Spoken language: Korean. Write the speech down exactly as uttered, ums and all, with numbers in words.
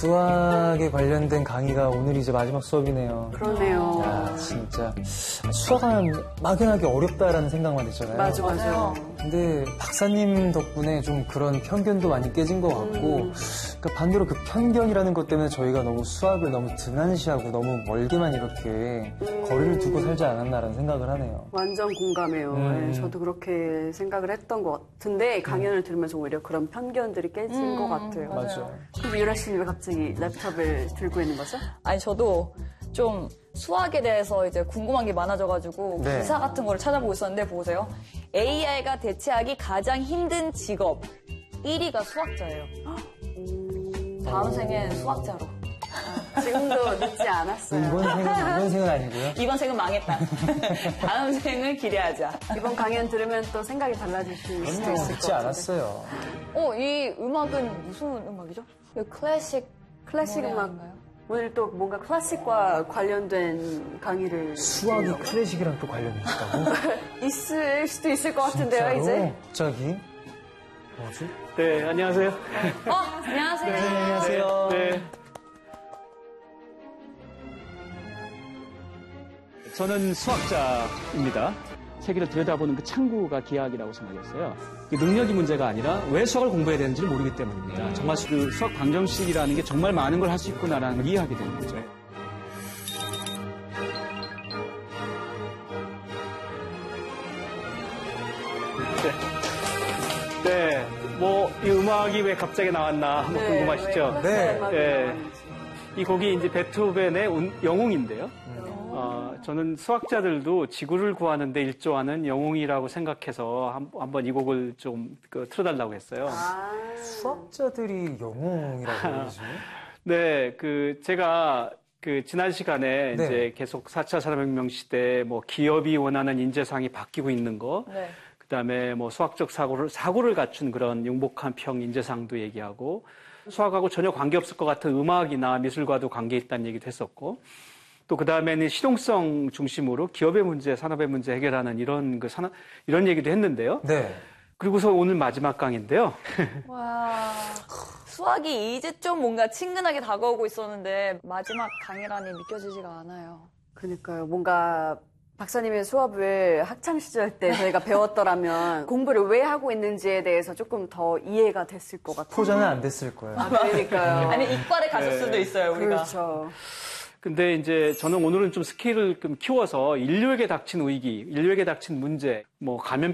수학에 관련된 강의가 오늘 이제 마지막 수업이네요. 그러네요. 야, 진짜 수학하면 막연하게 어렵다라는 생각만 했잖아요. 맞아, 맞아요. 근데 박사님 덕분에 좀 그런 편견도 많이 깨진 것 같고 음. 그러니까 반대로 그 편견이라는 것 때문에 저희가 너무 수학을 너무 등한시하고 너무 멀게만 이렇게 음. 거리를 두고 살지 않았나라는 생각을 하네요. 완전 공감해요. 음. 네, 저도 그렇게 생각을 했던 것 같은데 강연을 음. 들으면서 오히려 그런 편견들이 깨진 음. 것 같아요. 맞아요. 근데 유라 씨는 왜 갑자기 랩탑을 들고 있는 거죠? 아니 저도 좀 수학에 대해서 이제 궁금한 게 많아져가지고 네. 기사 같은 거를 찾아보고 있었는데 보세요. 에이아이가 대체하기 가장 힘든 직업 일 위가 수학자예요. 음... 다음 생엔 수학자로. 지금도 늦지 않았어요. 이번 생은, 이번 생은 아니고요. 이번 생은 망했다. 다음 생을 기대하자. 이번 강연 들으면 또 생각이 달라지실 수도 있을 것 같아요. 늦지 않았어요. 어, 이 음악은 무슨 음악이죠? 클래식 클래식 음악인가요? 오늘 또 뭔가 클래식과 관련된 강의를 수학이 해요. 클래식이랑 또 관련이 있다고? 있을 수도 있을 것 같은데요, 이제. 갑자기? 뭐지? 네, 안녕하세요. 어, 안녕하세요. 네, 안녕하세요. 네, 네. 저는 수학자입니다. 세계를 들여다보는 그 창구가 기하학이라고 생각했어요. 능력이 문제가 아니라 왜 수학을 공부해야 되는지를 모르기 때문입니다. 음. 정말 그 수학 방정식이라는 게 정말 많은 걸 할 수 있구나라는 걸 이해하게 되는 거죠. 네. 네. 뭐, 이 음악이 왜 갑자기 나왔나 한번 네, 궁금하시죠? 네. 네. 이 곡이 이제 베토벤의 영웅인데요. 어, 저는 수학자들도 지구를 구하는데 일조하는 영웅이라고 생각해서 한, 한번 이 곡을 좀 그, 틀어달라고 했어요. 아~ 수학자들이 영웅이라고 그러시죠? 네, 그 제가 그 지난 시간에 네. 이제 계속 사 차 산업혁명 시대 뭐 기업이 원하는 인재상이 바뀌고 있는 거, 네. 그다음에 뭐 수학적 사고를 사고를 갖춘 그런 융복한 평 인재상도 얘기하고 수학하고 전혀 관계없을 것 같은 음악이나 미술과도 관계 있다는 얘기도 했었고. 또 그 다음에는 실용성 중심으로 기업의 문제, 산업의 문제 해결하는 이런 그 산업, 이런 얘기도 했는데요. 네. 그리고서 오늘 마지막 강의인데요. 와, 수학이 이제 좀 뭔가 친근하게 다가오고 있었는데 마지막 강의라니 믿겨지지가 않아요. 그러니까요. 뭔가 박사님의 수업을 학창 시절 때 저희가 배웠더라면 공부를 왜 하고 있는지에 대해서 조금 더 이해가 됐을 것 같아요. 포장은 안 됐을 거예요. 아, 그러니까요. 아니 이과를 갔을 네. 수도 있어요, 우리가. 그렇죠. 근데 이제 저는 오늘은 좀 스케일을 좀 키워서 인류에게 닥친 위기, 인류에게 닥친 문제, 뭐 감염병